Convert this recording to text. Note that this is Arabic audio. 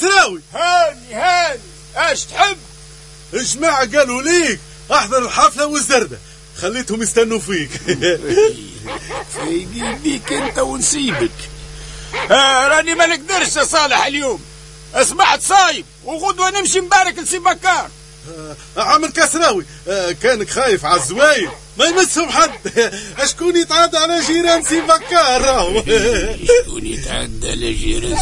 كثراوي. هاني اش تحب؟ الجماعة قالوا ليك احضر الحفلة والزردة، خليتهم يستنوا فيك. فايقين بيك انت ونسيبك. راني ما نقدرش يا صالح اليوم، اصبحت صايب وغدوة نمشي مبارك لسي بكار. عمل كسراوي، كانك خايف على الزواير ما يمسهم حد. اشكون يتعدى على جيران سي بكار؟ شكون يتعدى على جيران